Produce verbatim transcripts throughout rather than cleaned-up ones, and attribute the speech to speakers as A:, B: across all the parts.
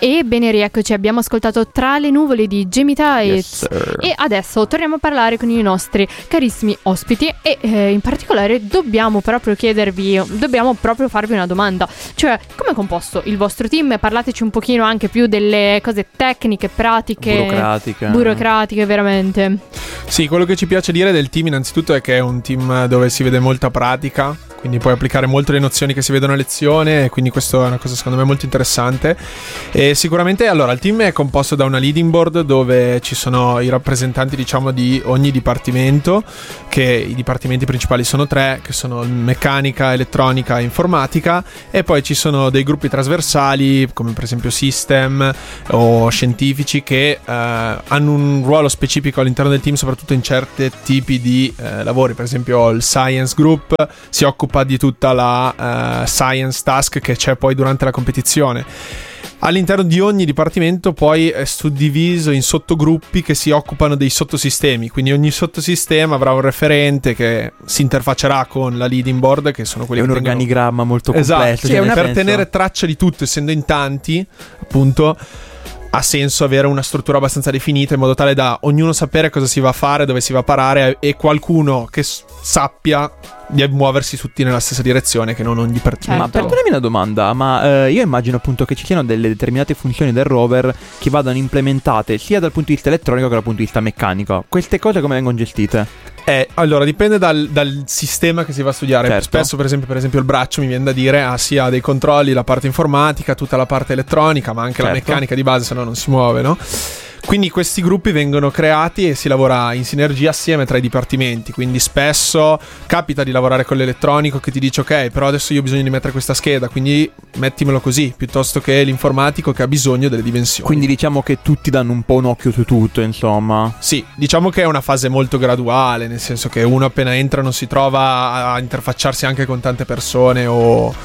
A: E bene, rieccoci, abbiamo ascoltato Tra le nuvole di Jamie Tights,
B: yes,
A: e adesso torniamo a parlare con i nostri carissimi ospiti e eh, in particolare dobbiamo proprio chiedervi, dobbiamo proprio farvi una domanda, cioè come è composto il vostro team? Parlateci un pochino anche più delle cose tecniche, pratiche,
B: burocratiche,
A: burocratiche veramente.
C: Sì, quello che ci piace dire del team innanzitutto è che è un team dove si vede molta pratica, quindi puoi applicare molto le nozioni che si vedono a lezione, e quindi questo è una cosa secondo me molto interessante. E sicuramente, allora, il team è composto da una leading board dove ci sono i rappresentanti, diciamo, di ogni dipartimento, che i dipartimenti principali sono tre, che sono meccanica, elettronica e informatica, e poi ci sono dei gruppi trasversali come per esempio system o scientifici che eh, hanno un ruolo specifico all'interno del team, soprattutto in certi tipi di eh, lavori. Per esempio il science group si occupa di tutta la uh, science task che c'è poi durante la competizione. All'interno di ogni dipartimento poi è suddiviso in sottogruppi che si occupano dei sottosistemi, quindi ogni sottosistema avrà un referente che si interfaccerà con la leading board, che sono quelli
B: è
C: che
B: un
C: tengono...
B: organigramma molto complesso.
C: Esatto,
B: cioè,
C: sì, per
B: senso...
C: tenere traccia di tutto, essendo in tanti, appunto, ha senso avere una struttura abbastanza definita in modo tale da ognuno sapere cosa si va a fare, dove si va a parare, e qualcuno che s- sappia di muoversi tutti nella stessa direzione, che non ogni partita.
B: Ma perdonami una domanda, ma eh, io immagino appunto che ci siano delle determinate funzioni del rover che vadano implementate sia dal punto di vista elettronico che dal punto di vista meccanico. Queste cose come vengono gestite?
C: Eh, allora dipende dal, dal sistema che si va a studiare.
B: Certo.
C: Spesso per esempio per esempio il braccio, mi viene da dire, ha sia dei controlli, la parte informatica, tutta la parte elettronica, ma anche
B: certo.
C: la meccanica di base, se no non si muove, no? Quindi questi gruppi vengono creati e si lavora in sinergia assieme tra i dipartimenti. Quindi spesso capita di lavorare con l'elettronico che ti dice ok, però adesso io ho bisogno di mettere questa scheda, quindi mettimelo così, piuttosto che l'informatico che ha bisogno delle dimensioni.
B: Quindi diciamo che tutti danno un po' un occhio su tutto, insomma.
C: Sì, diciamo che è una fase molto graduale, nel senso che uno appena entra non si trova a interfacciarsi anche con tante persone o,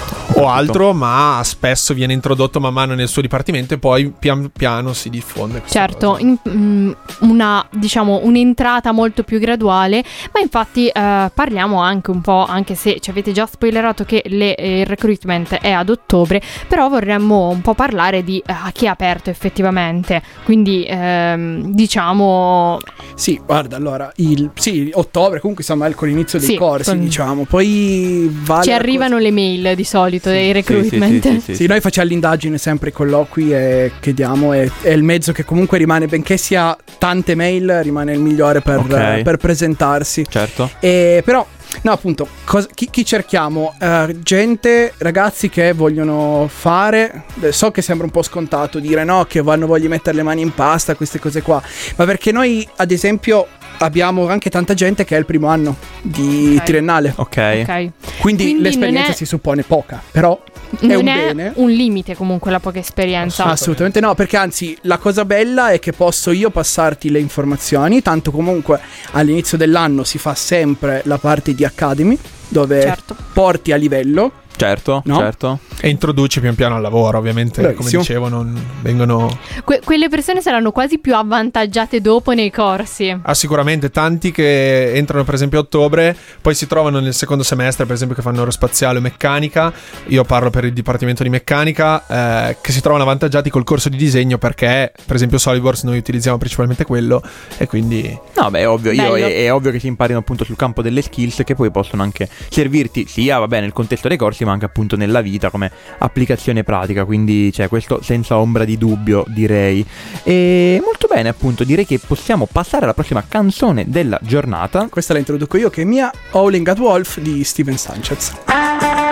C: o altro, ma spesso viene introdotto man mano nel suo dipartimento e poi pian piano si diffonde.
A: Certo, in, um, una diciamo un'entrata molto più graduale, ma infatti uh, parliamo anche un po', anche se ci avete già spoilerato che le, eh, il recruitment è ad ottobre, però vorremmo un po' parlare di uh, a chi è aperto effettivamente, quindi ehm, diciamo...
D: Sì, guarda, allora, il sì, ottobre comunque siamo con l'inizio dei
A: sì,
D: corsi,
A: con...
D: diciamo, poi vale
A: ci arrivano
D: cosa...
A: le mail di solito
D: sì,
A: dei recruitment.
B: Sì, sì, sì, sì,
D: sì, sì, noi facciamo l'indagine sempre i colloqui e chiediamo, e è il mezzo che comunque rimane, benché sia tante mail, rimane il migliore per,
B: okay.
D: per presentarsi.
B: Certo.
D: E però, no, appunto, cos- chi, chi cerchiamo? Uh, gente, ragazzi che vogliono fare, so che sembra un po' scontato dire no, che vanno voglio mettere le mani in pasta, queste cose qua, ma perché noi, ad esempio, abbiamo anche tanta gente che è il primo anno di
A: okay.
D: triennale.
B: Ok.
D: Quindi,
A: Quindi
D: l'esperienza
A: è...
D: si suppone poca, però è
A: non
D: un
A: è
D: bene.
A: un limite comunque la poca esperienza.
D: Assolutamente no, perché anzi la cosa bella è che posso io passarti le informazioni, tanto comunque all'inizio dell'anno si fa sempre la parte di Academy, dove
A: certo.
D: porti a livello.
B: Certo,
D: no?
B: certo.
C: E introduci pian piano al lavoro, ovviamente.
D: Bravissimo.
C: Come dicevo, non vengono...
A: Que- quelle persone saranno quasi più avvantaggiate dopo nei corsi.
C: Ah, sicuramente, tanti che entrano per esempio a ottobre, poi si trovano nel secondo semestre, per esempio, che fanno aerospaziale o meccanica. Io parlo per il dipartimento di meccanica, eh, che si trovano avvantaggiati col corso di disegno, perché per esempio SolidWorks noi utilizziamo principalmente quello, e quindi...
B: No, beh, è ovvio, io,
A: Bello.
B: è, è ovvio che si imparino appunto sul campo delle skills che poi possono anche servirti sia, vabbè, nel contesto dei corsi, ma anche appunto nella vita come applicazione pratica, quindi c'è, cioè, questo senza ombra di dubbio, direi. E molto bene, appunto, direi che possiamo passare alla prossima canzone della giornata.
D: Questa la introduco io, che è mia Howling at Wolf di Steven Sanchez.